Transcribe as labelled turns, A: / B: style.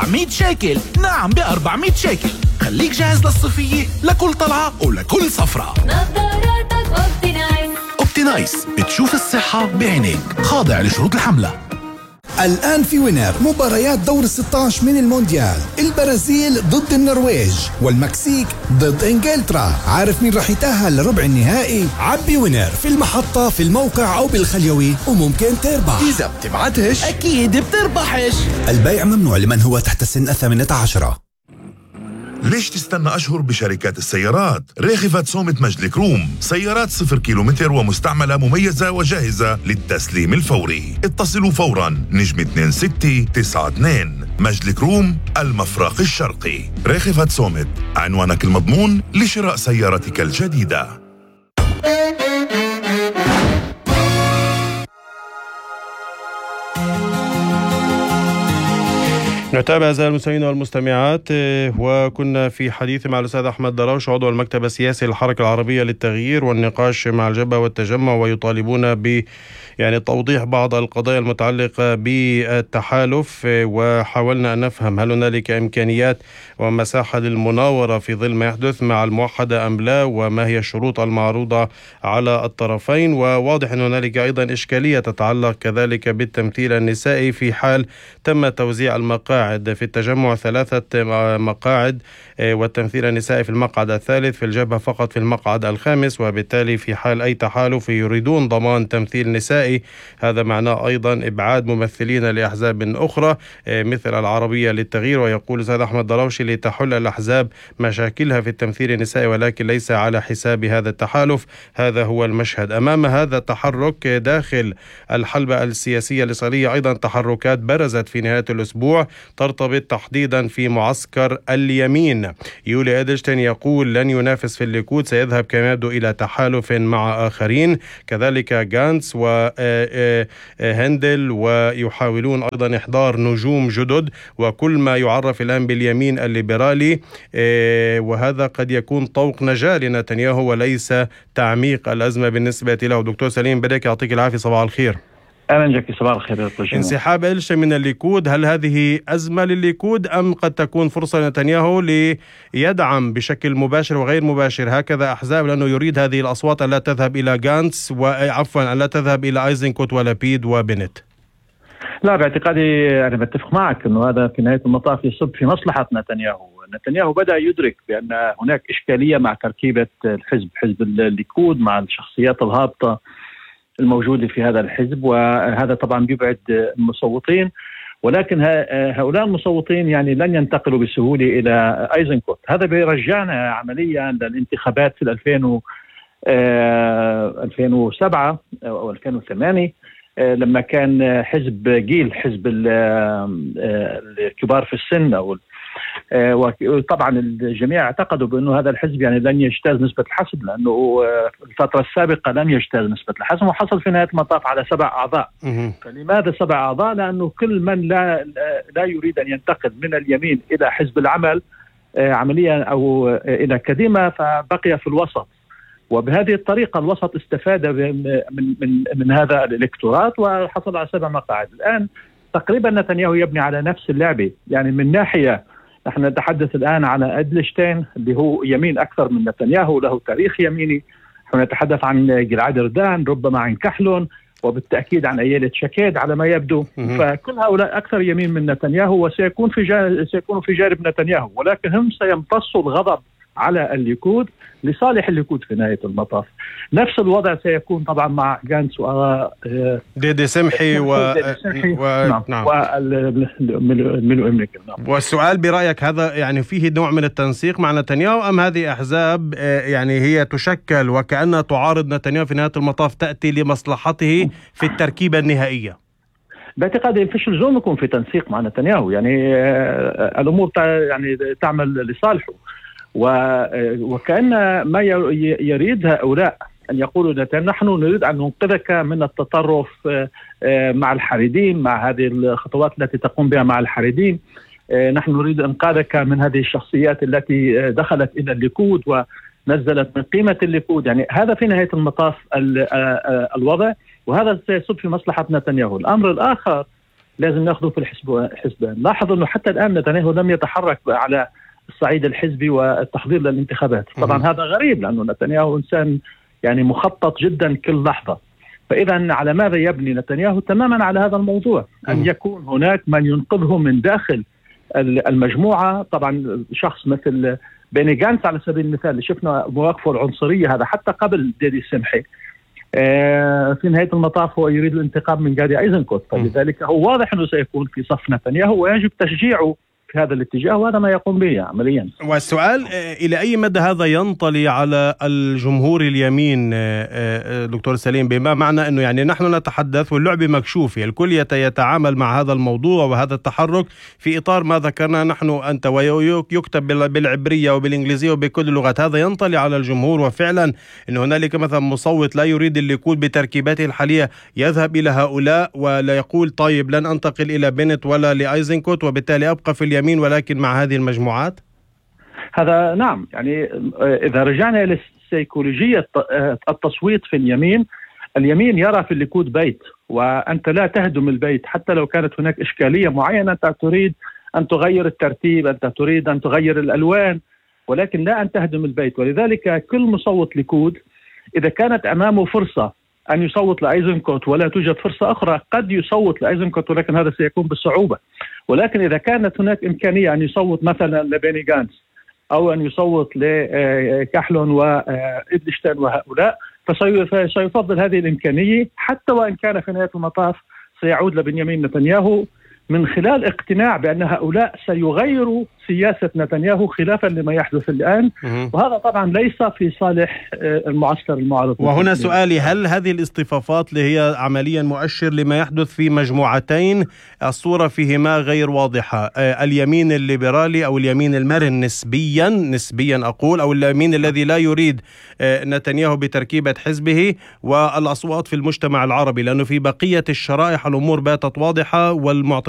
A: 400 شيكل. نعم ب400 شيكل. خليك جاهز للصيفية لكل طلعة ولكل سفرة.
B: نظاراتك أوبتينايس.
A: أوبتينايس بتشوف الصحة بعينيك. خاضع لشروط الحملة.
C: الآن في وينر مباريات دور 16 من المونديال. البرازيل ضد النرويج والمكسيك ضد انجلترا. عارف مين رح يتأهل لربع النهائي؟ عبي وينر في المحطة، في الموقع أو بالخليوي، وممكن تربح.
D: إذا بتبعتش
A: أكيد بتربحش.
C: البيع ممنوع لمن هو تحت سن 18.
E: ليش تستنى أشهر بشركات السيارات؟ ريخفت صومة مجد كروم، سيارات 0 كيلومتر ومستعملة مميزة وجاهزة للتسليم الفوري. اتصلوا فورا نجم 2692. مجد كروم، المفرق الشرقي. ريخفت صومة، عنوانك المضمون لشراء سيارتك الجديدة.
F: نتابع أعزائي المستمعين والمستمعات، وكنا في حديث مع الأستاذ أحمد دراوش عضو المكتب السياسي للحركة العربية للتغيير والنقاش مع الجبهة والتجمع، ويطالبون ب توضيح بعض القضايا المتعلقة بالتحالف، وحاولنا أن نفهم هل هنالك إمكانيات ومساحة للمناورة في ظل ما يحدث مع الموحدة أم لا، وما هي الشروط المعروضة على الطرفين. وواضح أن هنالك أيضا إشكالية تتعلق كذلك بالتمثيل النسائي في حال تم توزيع المقاعد في التجمع 3 مقاعد، والتمثيل النسائي في المقعد الثالث، في الجبهة فقط في المقعد الخامس، وبالتالي في حال أي تحالف يريدون ضمان تمثيل نسائي، هذا معناه أيضا إبعاد ممثلين لأحزاب أخرى مثل العربية للتغيير. ويقول الأستاذ أحمد دراوشي لتحل الأحزاب مشاكلها في التمثيل النسائي ولكن ليس على حساب هذا التحالف. هذا هو المشهد. أمام هذا التحرك داخل الحلبة السياسية الإسرائيلية أيضا تحركات برزت في نهاية الأسبوع ترتبط تحديدا في معسكر اليمين. يولي أدلشتين يقول لن ينافس في الليكود، سيذهب كما يبدو إلى تحالف مع آخرين، كذلك غانتس وهندل، ويحاولون أيضا إحضار نجوم جدد وكل ما يعرف الآن باليمين الليبرالي، وهذا قد يكون طوق نجاة لنتنياهو وليس تعميق الأزمة بالنسبة له. دكتور سليم بدك، يعطيك العافية، صباح الخير.
G: أهلا جاكي، صباح الخير.
F: انسحاب أدلشتين من الليكود، هل هذه أزمة للليكود أم قد تكون فرصة لنتنياهو ليدعم بشكل مباشر وغير مباشر هكذا أحزاب، لأنه يريد هذه الأصوات أن لا تذهب إلى غانتس أن لا تذهب إلى أيزنكوت ولابيد وبنت؟
G: لا، باعتقادي أنا بتفق معك أنه هذا في نهاية المطاف يصب في مصلحة نتنياهو. نتنياهو بدأ يدرك بأن هناك إشكالية مع تركيبة الحزب، حزب الليكود، مع الشخصيات الهابطة الموجودة في هذا الحزب، وهذا طبعا بيبعد المصوتين، ولكن هؤلاء المصوتين يعني لن ينتقلوا بسهولة إلى أيزنكوت. هذا بيرجعنا عمليا للانتخابات في 2007 أو 2008 لما كان حزب جيل، حزب الكبار في السن، وطبعا الجميع اعتقدوا بأنه هذا الحزب يعني لن يجتاز نسبة الحسم، لأنه الفترة السابقة لم يجتاز نسبة الحسم وحصل في نهاية المطاف على 7 أعضاء. فلماذا 7 أعضاء؟ لأنه كل من لا يريد أن ينتقل من اليمين إلى حزب العمل عمليا أو إلى كديمة فبقي في الوسط، وبهذه الطريقة الوسط استفاد من هذا الإلكتورات وحصل على 7 مقاعد. الآن تقريبا نتنياهو يبني على نفس اللعبة، يعني من ناحية نحن نتحدث الآن على أدلشتين اللي هو يمين أكثر من نتنياهو، له تاريخ يميني. نحن نتحدث عن جلعاد أردان، ربما عن كحلون، وبالتأكيد عن أيلة شكيد على ما يبدو. فكل هؤلاء أكثر يمين من نتنياهو وسيكونوا في جانب نتنياهو، ولكن هم سيمتصوا الغضب على الليكود لصالح الليكود في نهاية المطاف. نفس الوضع سيكون طبعا مع غانتس
F: ديدي سمحي
G: والملو إمريكا.
F: والسؤال برأيك هذا يعني فيه نوع من التنسيق مع نتنياهو، أم هذه أحزاب يعني هي تشكل وكأنها تعارض نتنياهو في نهاية المطاف، تأتي لمصلحته في التركيبة النهائية؟
G: باعتقادي فيش لزوم يكون في تنسيق مع نتنياهو، يعني الأمور يعني تعمل لصالحه، وكأن ما يريد هؤلاء أن يقولوا نحن نريد أن ننقذك من التطرف مع الحريدين، مع هذه الخطوات التي تقوم بها مع الحريدين. نحن نريد إنقاذك من هذه الشخصيات التي دخلت إلى الليكود ونزلت من قيمة الليكود. يعني هذا في نهاية المطاف الوضع، وهذا سيصب في مصلحة نتنياهو. الأمر الآخر لازم ناخذه في الحسبان. لاحظوا أنه حتى الآن نتنياهو لم يتحرك على الصعيد الحزبي والتحضير للانتخابات. طبعا هذا غريب لأنه نتنياهو إنسان يعني مخطط جدا كل لحظة. فإذا على ماذا يبني نتنياهو؟ تماما على هذا الموضوع، أن يكون هناك من ينقذه من داخل المجموعة. طبعا شخص مثل بيني جانتس على سبيل المثال اللي شفنا مواقفه العنصرية هذا حتى قبل ديدي سمحي، في نهاية المطاف هو يريد الانتقام من جادي ايزنكوت، فلذلك هو واضح أنه سيكون في صف نتنياهو ويجب تشجيعه في هذا الاتجاه، وهذا ما يقوم به عمليا.
F: والسؤال إلى أي مدى هذا ينطلي على الجمهور اليمين دكتور سليم؟ بما معنى أنه يعني نحن نتحدث واللعبة مكشوفة، الكل يتعامل مع هذا الموضوع وهذا التحرك في إطار ما ذكرنا نحن أنت، ويكتب بالعبرية وبالإنجليزية وبكل اللغات. هذا ينطلي على الجمهور، وفعلا أن هنالك مثلا مصوت لا يريد الليكود بتركيباته الحالية يذهب إلى هؤلاء ولا يقول طيب لن أنتقل إلى بنت ولا لأيزنكوت وبالتالي أبقى في اليمين ولكن مع هذه المجموعات.
G: هذا نعم، يعني إذا رجعنا إلى سيكولوجية التصويت في اليمين يرى في الليكود بيت، وأنت لا تهدم البيت حتى لو كانت هناك إشكالية معينة. أنت تريد أن تغير الترتيب، أنت تريد أن تغير الألوان، ولكن لا أن تهدم البيت. ولذلك كل مصوت ليكود إذا كانت أمامه فرصة أن يصوت لأيزنكوت ولا توجد فرصة أخرى قد يصوت لأيزنكوت، ولكن هذا سيكون بالصعوبة. ولكن إذا كانت هناك إمكانية أن يصوت مثلا لبيني جانتس أو أن يصوت لكحلون وإدلشتين وهؤلاء، فسيفضل هذه الإمكانية حتى وإن كان في نهاية المطاف سيعود لبنيامين نتنياهو من خلال اقتناع بأن هؤلاء سيغيروا سياسة نتنياهو خلافا لما يحدث الآن، وهذا طبعا ليس في صالح المعسكر المعارض.
F: وهنا سؤالي، هل هذه الاصطفافات اللي هي عمليا مؤشر لما يحدث في مجموعتين الصورة فيهما غير واضحة، اليمين الليبرالي أو اليمين المرن نسبيا أقول، أو اليمين الذي لا يريد نتنياهو بتركيبة حزبه، والأصوات في المجتمع العربي؟ لأنه في بقية الشرائح الأمور باتت واضحة والمعطيات